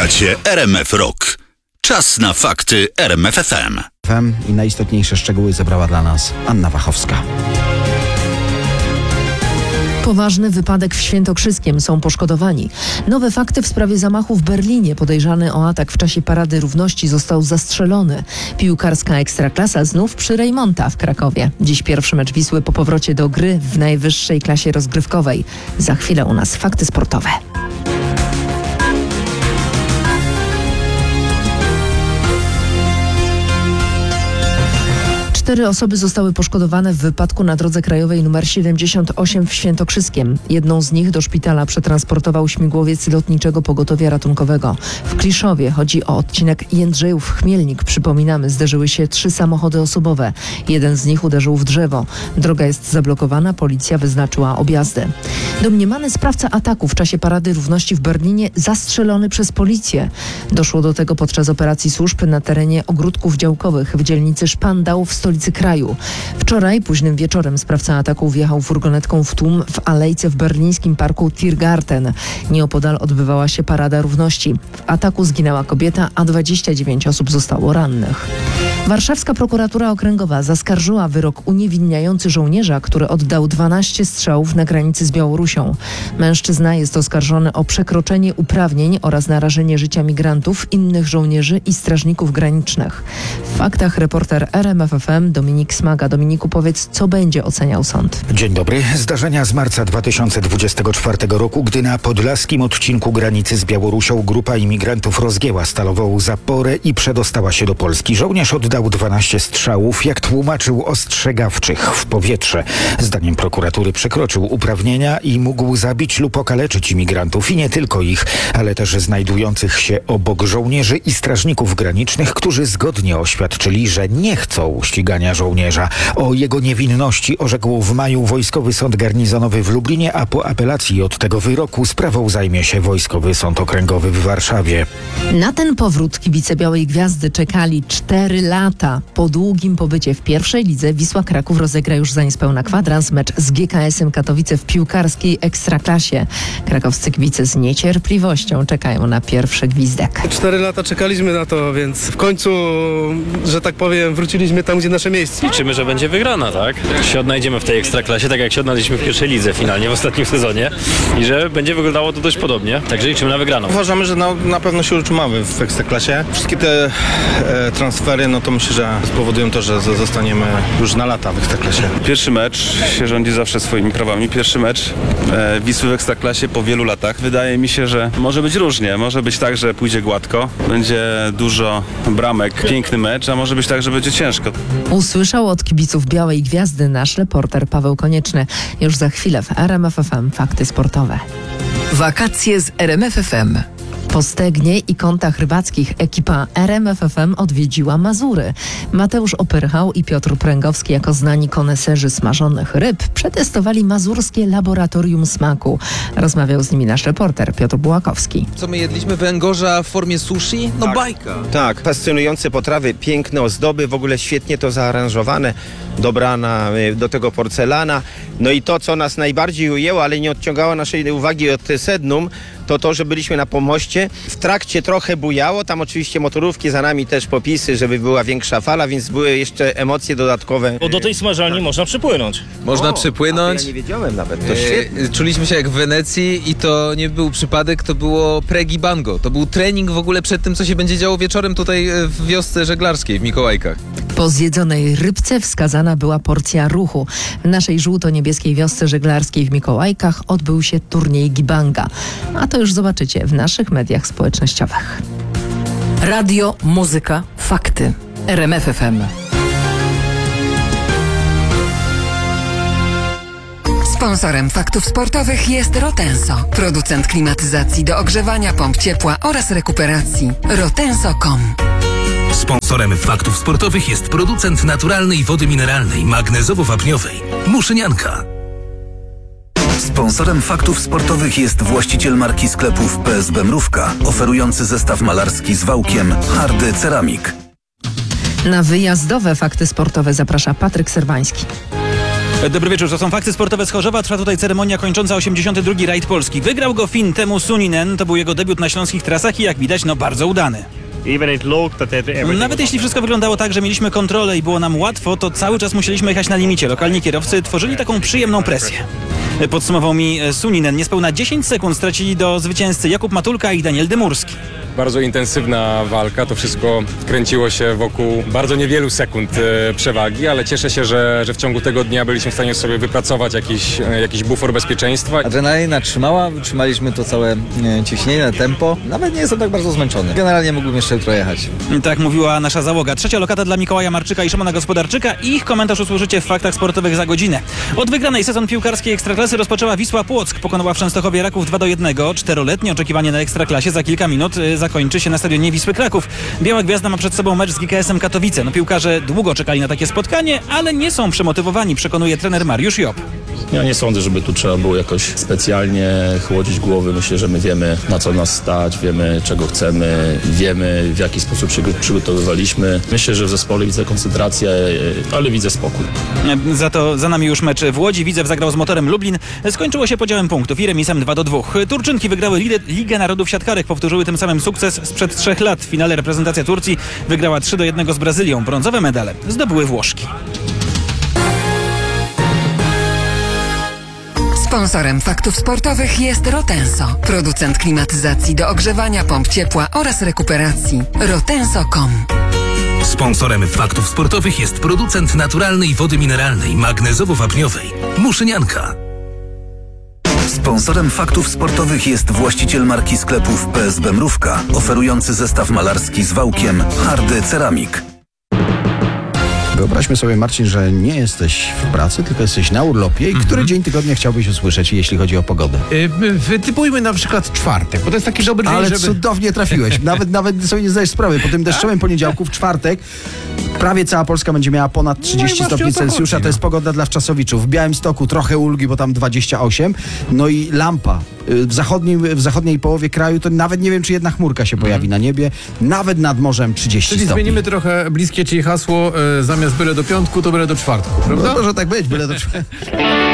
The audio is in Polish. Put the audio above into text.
Słuchacie RMF Rock. Czas na fakty RMF FM. I najistotniejsze szczegóły zebrała dla nas Anna Wachowska. Poważny wypadek w Świętokrzyskiem, są poszkodowani. Nowe fakty w sprawie zamachu w Berlinie. Podejrzany o atak w czasie Parady Równości został zastrzelony. Piłkarska Ekstraklasa znów przy Rejmonta w Krakowie. Dziś pierwszy mecz Wisły po powrocie do gry w najwyższej klasie rozgrywkowej. Za chwilę u nas fakty sportowe. 4 osoby zostały poszkodowane w wypadku na drodze krajowej nr 78 w Świętokrzyskiem. Jedną z nich do szpitala przetransportował śmigłowiec Lotniczego Pogotowia Ratunkowego. W Kliszowie chodzi o odcinek Jędrzejów-Chmielnik. Przypominamy, zderzyły się 3 samochody osobowe. Jeden z nich uderzył w drzewo. Droga jest zablokowana, policja wyznaczyła objazdy. Domniemany sprawca ataku w czasie Parady Równości w Berlinie zastrzelony przez policję. Doszło do tego podczas operacji służb na terenie ogródków działkowych w dzielnicy Szpandał w stolicy kraju. Wczoraj późnym wieczorem sprawca ataku wjechał furgonetką w tłum w alejce w berlińskim parku Tiergarten. Nieopodal odbywała się Parada Równości. W ataku zginęła kobieta, a 29 osób zostało rannych. Warszawska prokuratura okręgowa zaskarżyła wyrok uniewinniający żołnierza, który oddał 12 strzałów na granicy z Białorusią. Mężczyzna jest oskarżony o przekroczenie uprawnień oraz narażenie życia migrantów, innych żołnierzy i strażników granicznych. W faktach reporter RMF FM Dominik Smaga. Dominiku, powiedz, co będzie oceniał sąd? Dzień dobry. Zdarzenia z marca 2024 roku, gdy na podlaskim odcinku granicy z Białorusią grupa imigrantów rozgięła stalową zaporę i przedostała się do Polski. Żołnierz oddał 12 strzałów, jak tłumaczył, ostrzegawczych w powietrze. Zdaniem prokuratury przekroczył uprawnienia i mógł zabić lub okaleczyć imigrantów i nie tylko ich, ale też znajdujących się obok żołnierzy i strażników granicznych, którzy zgodnie oświadczyli, że nie chcą ścigania żołnierza. O jego niewinności orzekł w maju Wojskowy Sąd Garnizonowy w Lublinie, a po apelacji od tego wyroku sprawą zajmie się Wojskowy Sąd Okręgowy w Warszawie. Na ten powrót kibice Białej Gwiazdy czekali 4 lata. Po długim pobycie w pierwszej lidze Wisła Kraków rozegra już za niespełna kwadrans mecz z GKS-em Katowice w piłkarskiej Ekstraklasie. Krakowscy kibice z niecierpliwością czekają na pierwszy gwizdek. 4 lata czekaliśmy na to, więc w końcu, że tak powiem, wróciliśmy tam, gdzie nasze miejsce. Liczymy, że będzie wygrana, tak? Się odnajdziemy w tej Ekstraklasie, tak jak się odnaleźliśmy w pierwszej lidze finalnie w ostatnim sezonie i że będzie wyglądało to dość podobnie, także liczymy na wygraną. Uważamy, że na pewno się utrzymamy w Ekstraklasie. Wszystkie te transfery, no to myślę, że spowodują to, że zostaniemy już na lata w Ekstraklasie. Pierwszy mecz się rządzi zawsze swoimi prawami. Pierwszy mecz Wisły w Ekstraklasie po wielu latach. Wydaje mi się, że może być różnie. Może być tak, że pójdzie gładko, będzie dużo bramek, piękny mecz, a może być tak, że będzie ciężko. Usłyszał od kibiców Białej Gwiazdy nasz reporter Paweł Konieczny. Już za chwilę w RMF FM fakty sportowe. Wakacje z RMF FM. Po Stegnie i kątach rybackich ekipa RMF FM odwiedziła Mazury. Mateusz Opyrchał i Piotr Pręgowski, jako znani koneserzy smażonych ryb, przetestowali mazurskie laboratorium smaku. Rozmawiał z nimi nasz reporter Piotr Bułakowski. Co my jedliśmy? Węgorza w formie sushi? No tak. Bajka. Tak, fascynujące potrawy, piękne ozdoby, w ogóle świetnie to zaaranżowane, dobrana do tego porcelana. No i to, co nas najbardziej ujęło, ale nie odciągało naszej uwagi od sednum, to, że byliśmy na pomoście. W trakcie trochę bujało, tam oczywiście motorówki, za nami też popisy, żeby była większa fala, więc były jeszcze emocje dodatkowe. Bo do tej smażalni można przypłynąć. Można przypłynąć. Ja nie wiedziałem nawet, to świetnie. Czuliśmy się jak w Wenecji i to nie był przypadek, to było Pregibango. To był trening w ogóle przed tym, co się będzie działo wieczorem tutaj w wiosce żeglarskiej w Mikołajkach. Po zjedzonej rybce wskazana była porcja ruchu. W naszej żółto-niebieskiej wiosce żeglarskiej w Mikołajkach odbył się turniej Gibanga. A to już zobaczycie w naszych mediach społecznościowych. Radio, muzyka, fakty. RMF FM. Sponsorem faktów sportowych jest Rotenso, producent klimatyzacji do ogrzewania, pomp ciepła oraz rekuperacji. Rotenso.com. Sponsorem faktów sportowych jest producent naturalnej wody mineralnej magnezowo-wapniowej Muszynianka. Sponsorem faktów sportowych jest właściciel marki sklepów PSB Mrówka, oferujący zestaw malarski z wałkiem Hardy Ceramik. Na wyjazdowe fakty sportowe zaprasza Patryk Serwański. Dobry wieczór, to są fakty sportowe z Chorzowa. Trwa tutaj ceremonia kończąca 82. rajd Polski. Wygrał go Fin Teemu Suninen, to był jego debiut na śląskich trasach i jak widać, bardzo udany. Nawet jeśli wszystko wyglądało tak, że mieliśmy kontrolę i było nam łatwo, to cały czas musieliśmy jechać na limicie. Lokalni kierowcy tworzyli taką przyjemną presję. Podsumował mi Suninen. Niespełna 10 sekund stracili do zwycięzcy Jakub Matulka i Daniel Dymurski. Bardzo intensywna walka, to wszystko kręciło się wokół bardzo niewielu sekund przewagi, ale cieszę się, że w ciągu tego dnia byliśmy w stanie sobie wypracować jakiś bufor bezpieczeństwa. Adrenalina trzymaliśmy to całe ciśnienie, tempo. Nawet nie jestem tak bardzo zmęczony. Generalnie mógłbym jeszcze jutro jechać. Tak mówiła nasza załoga. Trzecia lokata dla Mikołaja Marczyka i Szymona Gospodarczyka. Ich komentarz usłyszycie w faktach sportowych za godzinę. Od wygranej sezon piłkarskiej Ekstraklasy rozpoczęła Wisła Płock. Pokonała w Częstochowie Raków 2-1. Czteroletnie oczekiwanie na Ekstraklasie za kilka minut zakończy się na stadionie Wisły Kraków. Biała Gwiazda ma przed sobą mecz z GKS-em Katowice. Piłkarze długo czekali na takie spotkanie, ale nie są przemotywowani, przekonuje trener Mariusz Job. Ja nie sądzę, żeby tu trzeba było jakoś specjalnie chłodzić głowy. Myślę, że my wiemy, na co nas stać, wiemy, czego chcemy, wiemy, w jaki sposób się przygotowywaliśmy. Myślę, że w zespole widzę koncentrację, ale widzę spokój. Za nami już mecz w Łodzi. Widzew zagrał z Motorem Lublin. Skończyło się podziałem punktów i remisem 2-2. Turczynki wygrały Ligę Narodów Siatkarek. Powtórzyły tym samym sukces sprzed 3 lat. W finale reprezentacja Turcji wygrała 3-1 z Brazylią. Brązowe medale zdobyły Włoszki. Sponsorem faktów sportowych jest Rotenso, producent klimatyzacji do ogrzewania, pomp ciepła oraz rekuperacji. Rotenso.com. Sponsorem faktów sportowych jest producent naturalnej wody mineralnej magnezowo-wapniowej Muszynianka. Sponsorem faktów sportowych jest właściciel marki sklepów PSB Mrówka, oferujący zestaw malarski z wałkiem Hardy Ceramik. Wyobraźmy sobie, Marcin, że nie jesteś w pracy, tylko jesteś na urlopie i który dzień tygodnia chciałbyś usłyszeć, jeśli chodzi o pogodę? Wytypujmy na przykład czwartek, bo to jest taki dobry dzień, Ale żeby... cudownie trafiłeś. Nawet sobie nie zdajesz sprawy. Po tym deszczowym poniedziałku w czwartek prawie cała Polska będzie miała ponad 30 stopni Celsjusza. To jest pogoda dla wczasowiczów. W Białymstoku trochę ulgi, bo tam 28. No i lampa. W zachodniej połowie kraju to nawet nie wiem, czy jedna chmurka się pojawi na niebie. Nawet nad morzem 30 Czyli stopni. zmienimy trochę bliskie, czyli hasło zamiast byle do piątku, to byle do czwartku, prawda? No, może tak być, byle do czwartku.